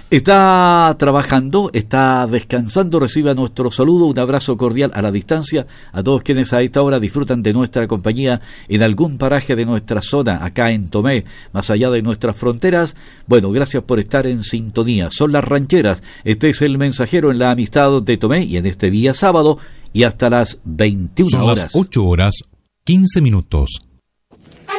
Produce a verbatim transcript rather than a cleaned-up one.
Está trabajando, está descansando, reciba nuestro saludo, un abrazo cordial a la distancia a todos quienes a esta hora disfrutan de nuestra compañía en algún paraje de nuestra zona, acá en Tomé, más allá de nuestras fronteras. Bueno, gracias por estar en sintonía. Son las rancheras, este es el mensajero en la amistad de Tomé y en este día sábado y hasta las veintiuna horas. Son las ocho horas, quince minutos.